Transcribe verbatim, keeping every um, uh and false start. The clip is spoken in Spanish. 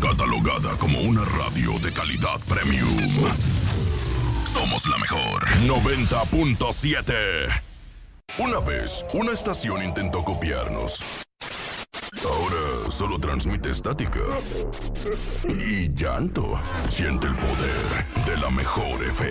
Catalogada como una radio de calidad premium. Somos la mejor. noventa punto siete. Una vez, una estación intentó copiarnos. Ahora solo transmite estática y llanto. Siente el poder de la mejor F M.